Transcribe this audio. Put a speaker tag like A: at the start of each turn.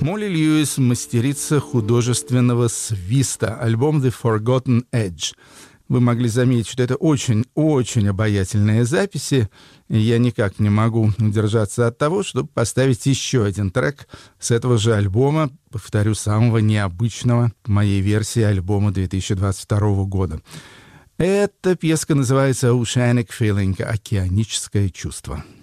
A: Молли Льюис — мастерица художественного свиста. Альбом «The Forgotten Edge». Вы могли заметить, что это очень-очень обаятельные записи, и я никак не могу удержаться от того, чтобы поставить еще один трек с этого же альбома, повторю, самого необычного в моей версии альбома 2022 года. Эта пьеска называется «Oceanic Feeling» — «Океаническое чувство».